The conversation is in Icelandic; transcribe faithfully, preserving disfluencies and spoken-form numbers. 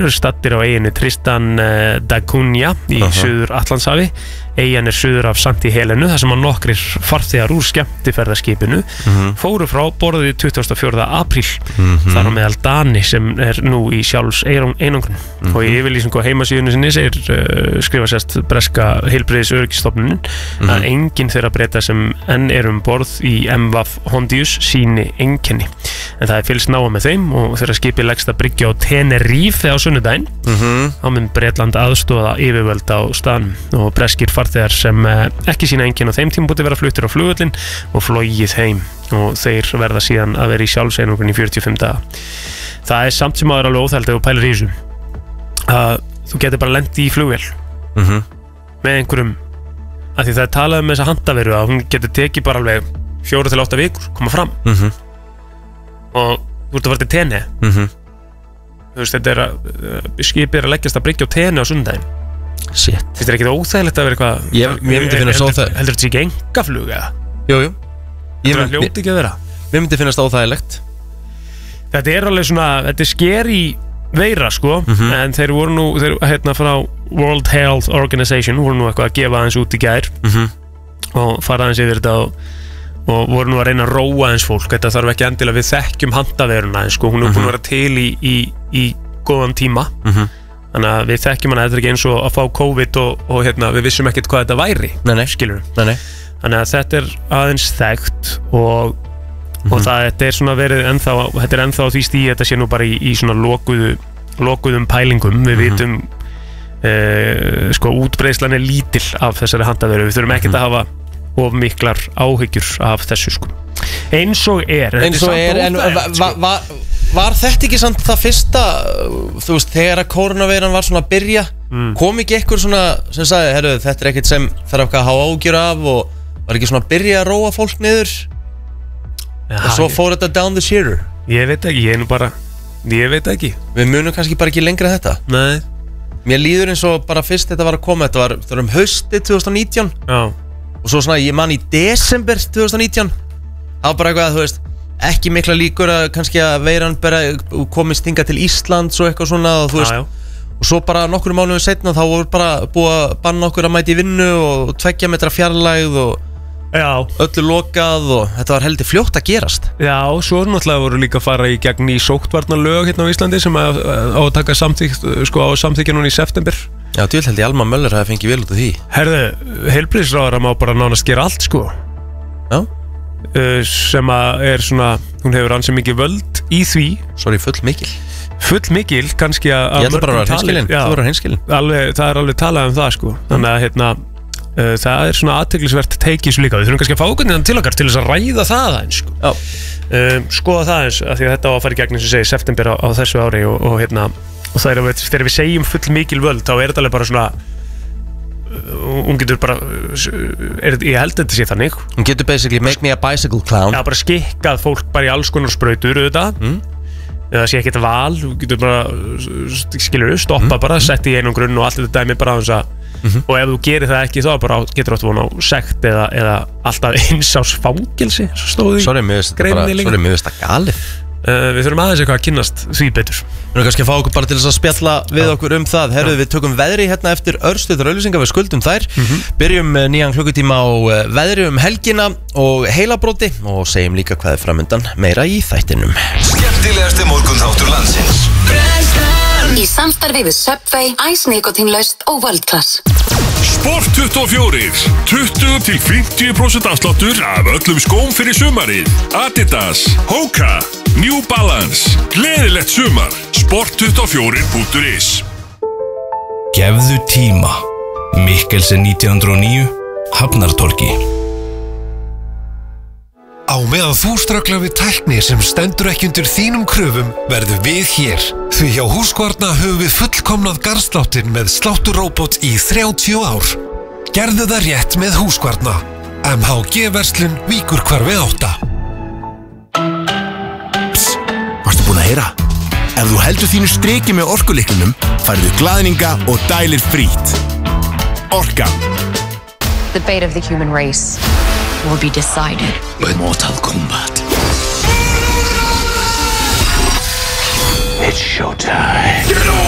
eru stattir á eyjunni Tristan da Cunha í uh -huh. Suður Atlantshafi. Eyjan er suður af Sankti Helenu þar sem að nokkrir farþegar úr skemmtiferðaskipinu uh -huh. fóru frá borðið tuttugasta og fjórða apríl uh -huh. þar á meðal Dani sem er nú í sjálfs einangrun uh -huh. og í yfirlýsingu á heimasíðunni sinni segir uh, skrifa sérst breska heilbrigðis öryggisstofnunin uh -huh. að enginn þeirra Breta sem enn er um borð í M V Hondius síni einkenni, en það er fylgst náa með þeim og þeirra skipið leggst að bryggja á Tenerife á sunnudaginn uh -huh. þá mun Bretland aðstoða yfirvöld á staðnum og breskir farþegar sem ekki sína einkenni á þeim tímabúti vera fluttir á flugvöllin og flogið heim og þeir verða síðan að vera í sjálfseinangrun í fjörutíu og fimm daga. Það er samt sem aður alveg óþægilegt ef þú pælir í þessu að þú getur bara lent í flugvél uh -huh. með einhverjum, af því það er talað um þessa handaveru að hún getur tekið bara alveg fjóra til átta vikur koma fram uh -huh. og þú ert að fara til Tene uh -huh. þú veist, þetta er að skipið er að leggjast að bryggja á Tene á sundaginn. Shit. Þetta er ekkert óþægilegt að vera eitthvað. Ég myndi finnast óþægilegt. Heldur þetta sé ekki engaflug eða? Jú, jú. Þetta hljóti ekki að vera. Mér myndi finnast óþægilegt. Þetta er alveg svona, þetta er scary veira sko, mm -hmm. en þeir voru nú, þeir hérna frá World Health Organization voru nú eitthvað að gefa aðeins út í gær mm -hmm. og fara aðeins yfir þetta og, og voru nú að reyna að róa aðeins fólk. Þetta þarf ekki endilega, við þekkjum handaveruna sko, hún er búin að vera til í, í, í góðan tíma. Mm -hmm. Þannig að við þekkjum hana, þetta er ekki eins og að fá COVID og, og hérna, við vissum ekkert hvað þetta væri, nei, nei. skilur nei, nei. Þannig að þetta er aðeins þekkt og, mm -hmm. og það þetta er svona verið ennþá, þetta er ennþá á því stíði, þetta sé nú bara í, í svona lokuðu, lokuðum pælingum, við mm -hmm. vitum e, sko útbreiðslan er lítil af þessari handaveru, við þurfum ekkert mm -hmm. að hafa of miklar áhyggjur af þessu sko. Eins og er, eins og er, en va, va, var þetta ekki samt það fyrsta, þú veist, þegar að koronaveiran var svona að byrja, mm. kom ekki eitthvað svona sem sagði, herru, þetta er ekkert sem þarf eitthvað að hafa ágjur af og var ekki svona að byrja að róa fólk niður ja, og svo fór ég... þetta down the shearer? Ég veit ekki, ég er nú bara, ég veit ekki. Við munum kannski bara ekki lengra þetta. Nei. Mér líður eins og bara fyrst þetta var að koma, þetta var, þetta var um hausti twenty nineteen Já. og svo svona, ég man í desember twenty nineteen það var bara eitthvað, þú veist, ekki mikla líkur að kannski að veiran bara komist hingað til Íslands og eitthvað svona og þú veist, já, já. og svo bara nokkur mánuðum setna þá voru bara búið að banna okkur að mæta í vinnu og tveggja metra fjarlægð og já. öllu lokað og þetta var heldur fljótt að gerast. Já, og svo náttúrulega voru líka að fara í gegn í sóttvarnalög hérna á Íslandi sem að, á að taka samþykkt, sko á samþykja núna í september. Já, djúl held ég Alma Möller hafi fengið vel út af því. Herðu, heilbrigðisráðherra má bara nánast gera allt sko. Já. Uh, sem að er svona, hún hefur ansið mikið völd í því. Sorry, full mikil. Full mikil, kannski að ég ætla bara að vera hreinskilinn, þú verður hreinskilinn. Alveg, það er alveg talað um það sko. Þannig að hérna, uh, það er svona athyglisvert teikis líka. Við þurfum kannski að fá okkur til okkar til þess að ræða það eins sko. Já. Uh, skoða það eins, af því að þetta á að fara í gegn eins og segi september á, á þessu ári og, og hérna, og það er að þegar við segjum full mikil völd, þá er þetta alveg bara svona hún getur bara er, ég held þetta sé þannig hún getur basically make me a bicycle clown já, bara skikkað fólk bara í alls konar sprautur auðvitað mm. eða sé ekkert val þú getur bara, skilur, stoppa mm. bara sett í einum grunn og allt þetta dæmi bara aðeins að mm -hmm. og ef þú gerir það ekki þá bara getur þú átt vona á sekt eða, eða alltaf eins ás fangilsi sorry, mér finnst það galið Uh, við þurfum aðeins eitthvað að kynnast því betur. Við erum kannski að fá okkur bara til þess að spjalla við okkur um það. Herruð, við tökum veðri hérna eftir örstuðar auglýsingar, við skuldum þær. Mm-hmm. Byrjum nýjan klukkutíma á veðri um helgina og heilabróti og segjum líka hvað er framundan meira í þættinum. Skemmtilegasti morgunþáttur landsins. Í samstarfi við Subway, Ice Nikotinlaust og World Class. Sport tuttugu og fjögur, tuttugu til fimmtíu prósent afsláttur af öllum skóm fyrir sumarið. Adidas, Hoka, New Balance, gleðilegt sumar. sport tuttugu og fjögur punktur is. Gefðu tíma. Mikkelsen nítján hundruð og níu, Hafnartorgi. Á meðan þú strögglar við tækni sem stendur ekki undir þínum kröfum verður við hér. Því hjá Húskvarna höfum við fullkomnað garðsláttin með slátturróbot í þrjátíu ár. Gerðu það rétt með Húskvarna. M H G-verslun Víkurhvarfi átta. Psst, varstu búin að heyra? Ef þú heldur þínu striki með orkulyklinum, færðu glaðninga og dælir frít. Orka. The fate of the human race will be decided by Mortal Kombat. It's showtime.